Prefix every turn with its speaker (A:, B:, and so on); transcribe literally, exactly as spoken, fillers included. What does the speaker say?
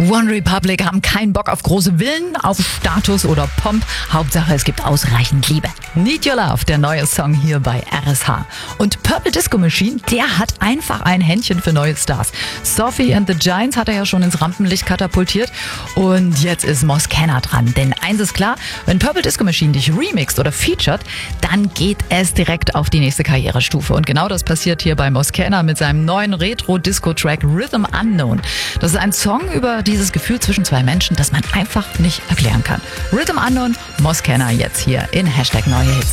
A: One Republic haben keinen Bock auf große Villen, auf Status oder Pomp. Hauptsache, es gibt ausreichend Liebe. Need Your Love, der neue Song hier bei R S H. Und Purple Disco Machine, der hat einfach ein Händchen für neue Stars. Sophie and the Giants hat er ja schon ins Rampenlicht katapultiert. Und jetzt ist Moskenna dran. Denn eins ist klar, wenn Purple Disco Machine dich remixt oder featured, dann geht es direkt auf die nächste Karrierestufe. Und genau das passiert hier bei Moskenna mit seinem neuen Retro-Disco-Track Rhythm Unknown. Das ist ein Song über dieses Gefühl zwischen zwei Menschen, das man einfach nicht erklären kann. Rhythm Unknown, Moskenna jetzt hier in Hashtag Neue Hits.